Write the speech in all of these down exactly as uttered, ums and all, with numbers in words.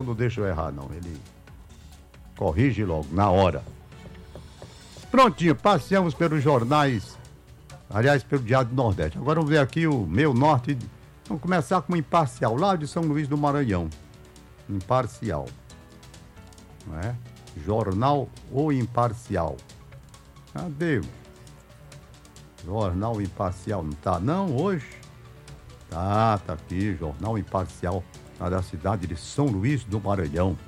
não deixa eu errar, não. Ele corrige logo, na hora. Prontinho, passeamos pelos jornais, aliás, pelo Diário do Nordeste. Agora vamos ver aqui o Meu Norte. Vamos começar com o Imparcial, lá de São Luís do Maranhão. Imparcial. Não é? Jornal O Imparcial. Cadê? Jornal Imparcial, não tá não hoje? Tá, tá aqui, Jornal Imparcial, lá da cidade de São Luís do Maranhão.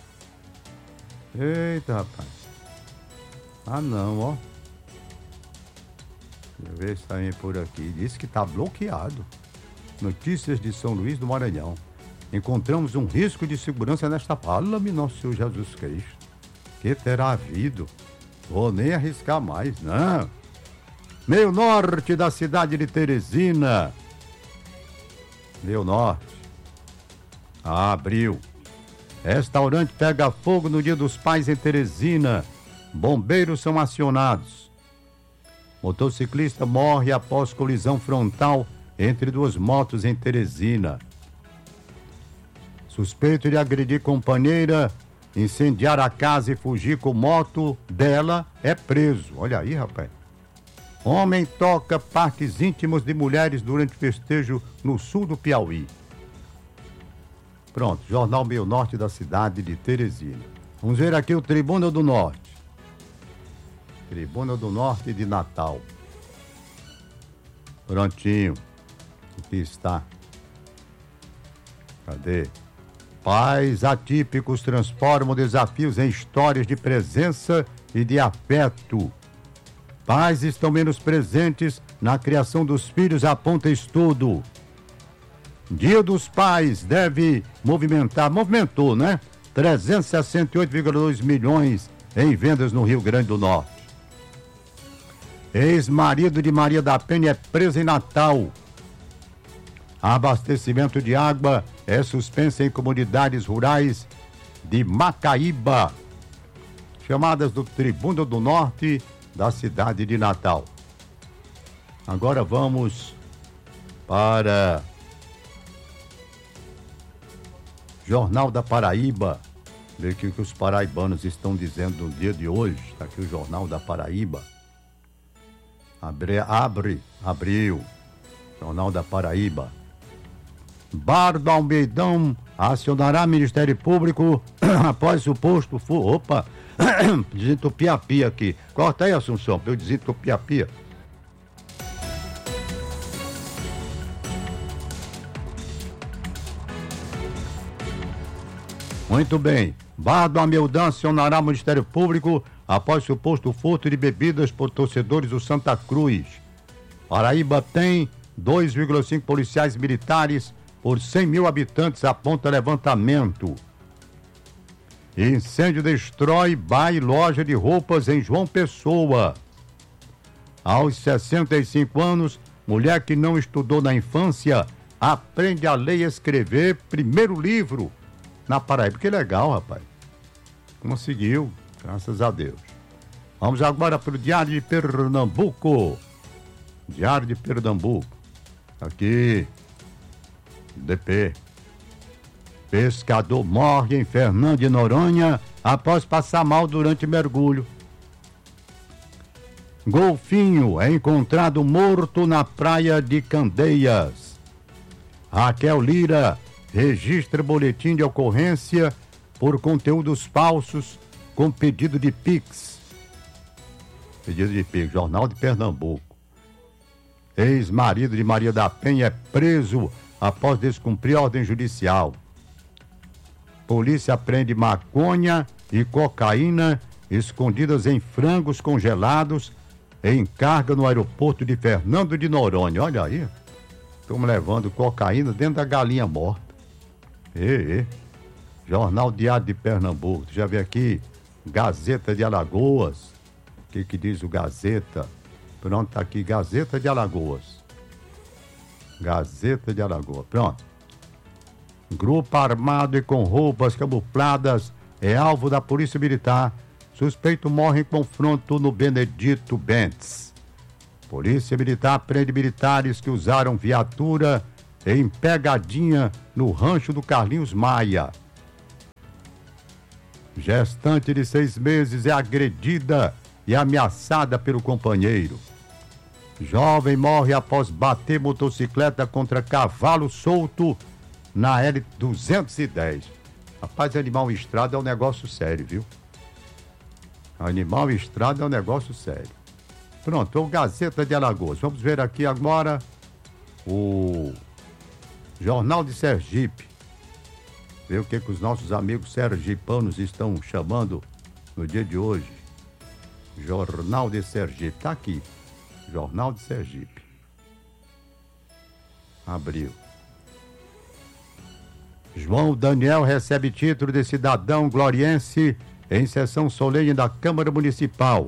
Eita, rapaz. Ah, não, ó. Deixa eu ver se tá por aqui. Diz que tá bloqueado. Notícias de São Luís do Maranhão. Encontramos um risco de segurança nesta... Fala-me, nosso Senhor Jesus Cristo. Que terá havido? Vou nem arriscar mais, não. Meio norte da cidade de Teresina. Meio norte. Ah, abril. Restaurante pega fogo no Dia dos Pais em Teresina. Bombeiros são acionados. Motociclista morre após colisão frontal entre duas motos em Teresina. Suspeito de agredir companheira, incendiar a casa e fugir com moto dela é preso. Olha aí, rapaz. Homem toca partes íntimos de mulheres durante festejo no sul do Piauí. Pronto, Jornal Meio Norte da cidade de Teresina. Vamos ver aqui o Tribuna do Norte. Tribuna do Norte de Natal. Prontinho. Aqui está. Cadê? Pais atípicos transformam desafios em histórias de presença e de afeto. Pais estão menos presentes na criação dos filhos, aponta estudo. Dia dos Pais deve movimentar, movimentou, né? trezentos e sessenta e oito vírgula dois milhões em vendas no Rio Grande do Norte. Ex-marido de Maria da Penha é preso em Natal. Abastecimento de água é suspenso em comunidades rurais de Macaíba. Chamadas do Tribuna do Norte da cidade de Natal. Agora vamos para Jornal da Paraíba. Ver o que os paraibanos estão dizendo no dia de hoje. Está aqui o Jornal da Paraíba. Abre, abre, abriu. Jornal da Paraíba. Bar do Almeidão acionará Ministério Público após suposto... Fu- Opa! Desentupir a pia aqui. Corta aí, Assunção, pra eu desentupir a pia. Muito bem. Bar do Almeidão acionará o Ministério Público após suposto furto de bebidas por torcedores do Santa Cruz. Paraíba tem dois vírgula cinco policiais militares por cem mil habitantes, aponta levantamento. Incêndio destrói bar e loja de roupas em João Pessoa. Aos sessenta e cinco anos, mulher que não estudou na infância aprende a ler e escrever primeiro livro na Paraíba. Que legal, rapaz. Conseguiu, graças a Deus. Vamos agora para o Diário de Pernambuco. Diário de Pernambuco. Aqui. D P. Pescador morre em Fernando de Noronha após passar mal durante mergulho. Golfinho é encontrado morto na praia de Candeias. Raquel Lira registra boletim de ocorrência por conteúdos falsos com pedido de Pix. Pedido de Pix, Jornal de Pernambuco. Ex-marido de Maria da Penha é preso após descumprir ordem judicial. Polícia apreende maconha e cocaína escondidas em frangos congelados em carga no aeroporto de Fernando de Noronha. Olha aí, estamos levando cocaína dentro da galinha morta. E, e. Jornal Diário de Pernambuco. Já vê aqui, Gazeta de Alagoas. O que que diz o Gazeta? Pronto, tá aqui, Gazeta de Alagoas. Gazeta de Alagoas, pronto. Grupo armado e com roupas camufladas é alvo da Polícia Militar. Suspeito morre em confronto no Benedito Bentes. Polícia Militar prende militares que usaram viatura em pegadinha no rancho do Carlinhos Maia. Gestante de seis meses é agredida e ameaçada pelo companheiro. Jovem morre após bater motocicleta contra cavalo solto na L duzentos e dez. Rapaz, animal em estrada é um negócio sério, viu? Animal em estrada é um negócio sério. Pronto, o Gazeta de Alagoas. Vamos ver aqui agora o Jornal de Sergipe. Ver o que, que os nossos amigos sergipanos estão chamando no dia de hoje. Jornal de Sergipe. Tá aqui. Jornal de Sergipe. Abriu. João Daniel recebe título de cidadão gloriense em sessão solene da Câmara Municipal.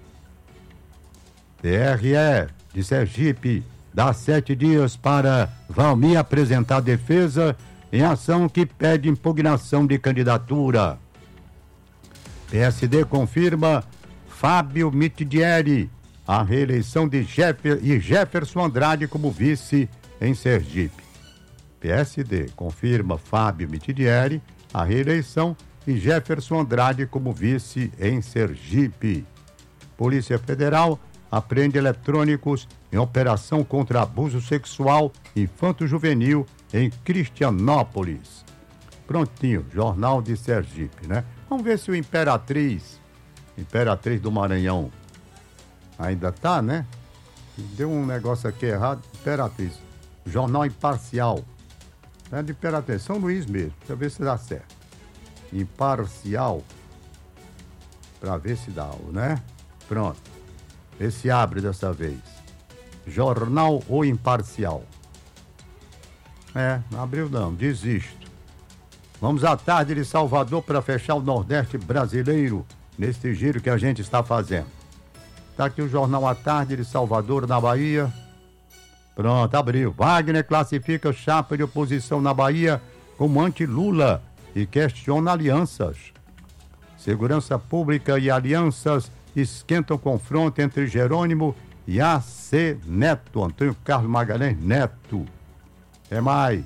T R E de Sergipe dá sete dias para Valmir apresentar defesa em ação que pede impugnação de candidatura. P S D confirma Fábio Mitidieri a reeleição de Jeffer, e Jefferson Andrade como vice em Sergipe. P S D confirma Fábio Mitidieri a reeleição e Jefferson Andrade como vice em Sergipe. Polícia Federal apreende eletrônicos em operação contra abuso sexual infanto-juvenil em Cristianópolis. Prontinho, Jornal de Sergipe, né? Vamos ver se o Imperatriz, Imperatriz do Maranhão, ainda tá, né? Deu um negócio aqui errado. Imperatriz, Jornal Imparcial. É de Imperatriz, São Luís mesmo. Deixa eu ver se dá certo. Imparcial. Pra ver se dá, né? Pronto. Vê se abre dessa vez. Jornal ou Imparcial? É, não abriu não, desisto. Vamos à tarde de Salvador para fechar o Nordeste brasileiro neste giro que a gente está fazendo. Está aqui o Jornal à Tarde de Salvador, na Bahia. Pronto, abriu. Wagner classifica chapa de oposição na Bahia como anti-Lula e questiona alianças. Segurança Pública e alianças esquentam confronto entre Jerônimo e A C Neto, Antônio Carlos Magalhães Neto. É mais.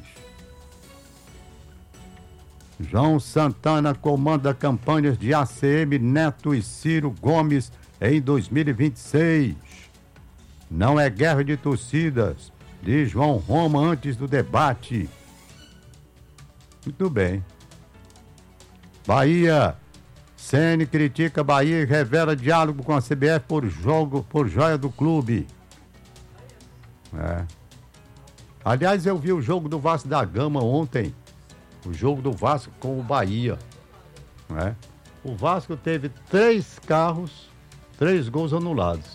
João Santana comanda campanhas de A C M Neto e Ciro Gomes em dois mil e vinte e seis. Não é guerra de torcidas, diz João Roma antes do debate. Muito bem. Bahia. C N critica Bahia e revela diálogo com a C B F por jogo, por joia do clube. É. Aliás, eu vi o jogo do Vasco da Gama ontem. O jogo do Vasco com o Bahia. É. O Vasco teve três carros, três gols anulados.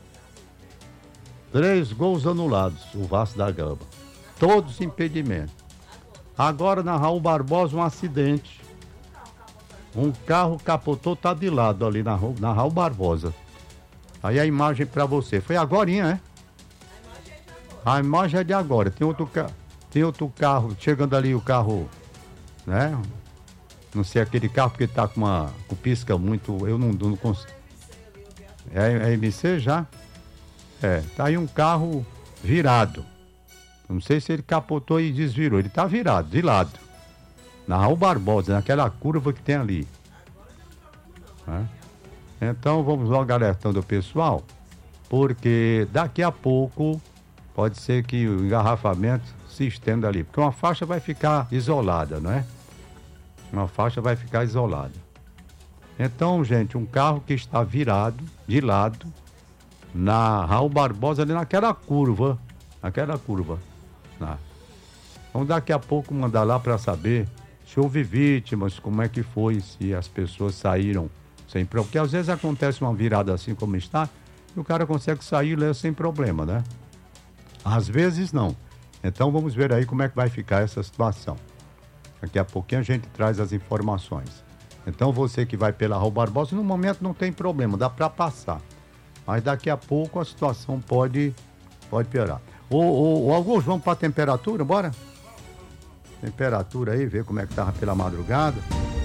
Três gols anulados, o Vasco da Gama. Todos impedimentos. Agora na Raul Barbosa um acidente. Um carro capotou, tá de lado ali na, na Raul Barbosa. Aí a imagem pra você. Foi agorinha, né? A imagem é de agora. Tem outro, tem outro carro, chegando ali o carro, né? Não sei aquele carro porque tá com uma com pisca muito, eu não, não consigo. É, é M C já? É, tá aí um carro virado. Não sei se ele capotou e desvirou. Ele tá virado, de lado. Na Raul Barbosa, naquela curva que tem ali. É. Então vamos logo alertando o pessoal, porque daqui a pouco pode ser que o engarrafamento se estenda ali, porque uma faixa vai ficar isolada, não é? Uma faixa vai ficar isolada. Então, gente, um carro que está virado de lado na Raul Barbosa, ali naquela curva, naquela curva. Né? Vamos daqui a pouco mandar lá para saber se houve vítimas, como é que foi, se as pessoas saíram sem problema. Porque às vezes acontece uma virada assim como está, e o cara consegue sair e sem problema, né? Às vezes não. Então vamos ver aí como é que vai ficar essa situação. Daqui a pouquinho a gente traz as informações. Então você que vai pela Raul Barbosa, no momento não tem problema, dá para passar. Mas daqui a pouco a situação pode, pode piorar. Ô, ô, ô Augusto, vamos para a temperatura, bora? Temperatura aí, ver como é que tava pela madrugada.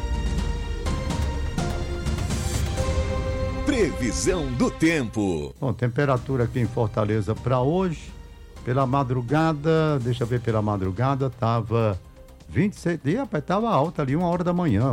Previsão do tempo. Bom, temperatura aqui em Fortaleza para hoje, pela madrugada, deixa eu ver, pela madrugada tava vinte e seis, e, rapaz, tava alta ali, uma hora da manhã,